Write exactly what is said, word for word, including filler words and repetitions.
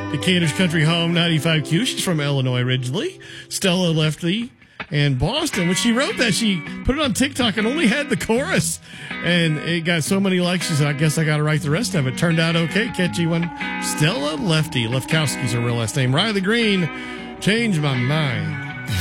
Decatur's Country Home ninety-five Q. She's from Illinois originally. Stella Lefty and Boston. When she wrote that, she put it on TikTok and only had the chorus. And it got so many likes, she said, I guess I got to write the rest of it. Turned out okay. Catchy one. Stella Lefty. Lefkowski's her real last name. Riley Green, Change My Mind.